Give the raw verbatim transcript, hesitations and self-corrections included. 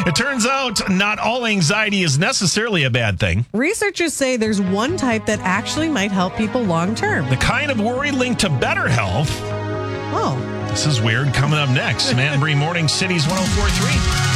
It turns out not all anxiety is necessarily a bad thing. Researchers say there's one type that actually might help people long term. The kind of worry linked to better health. Oh. This is weird. Coming up next, Matt and Bree Morning Cities one oh four point three.